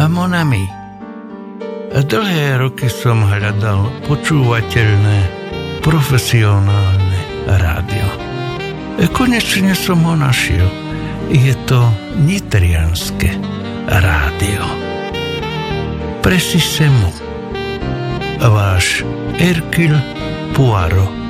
Mon ami, dlhé roky som hľadal počúvateľné, profesionálne rádio. Konečne som ho našiel. Je to nitrianske rádio. Precisemo. Váš Hercule Poirot.